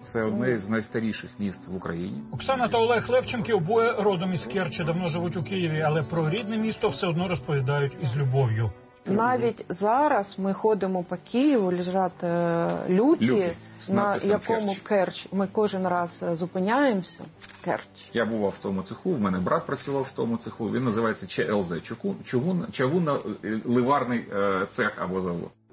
Це одне з найстаріших міст в Україні. Оксана та Олег Левченки обоє родом із Керчі, давно живуть у Києві, але про рідне місто все одно розповідають із любов'ю. Навіть зараз ми ходимо по Києву, лежать люки, на якому Керч. Ми кожен раз зупиняємося. Керч. Я бував в тому цеху, в мене брат працював в тому цеху, він називається ЧЛЗ, чавунно-ливарний цех або завод.